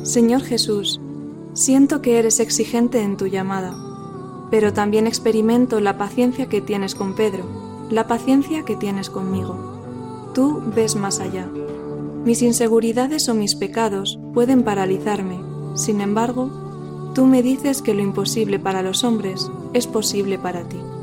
Señor Jesús, siento que eres exigente en tu llamada, pero también experimento la paciencia que tienes con Pedro, la paciencia que tienes conmigo. Tú ves más allá. Mis inseguridades o mis pecados pueden paralizarme. Sin embargo, tú me dices que lo imposible para los hombres es posible para ti.